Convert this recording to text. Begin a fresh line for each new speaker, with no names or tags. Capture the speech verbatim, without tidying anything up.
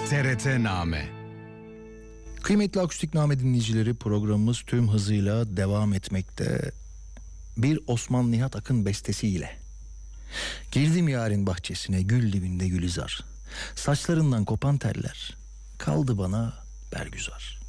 T R T Name.
Kıymetli Akustik Name dinleyicileri, programımız tüm hızıyla devam etmekte. Bir Osman Nihat Akın bestesiyle. Girdim yarın bahçesine, gül dibinde gülizar. Saçlarından kopan teller, kaldı bana bergüzar.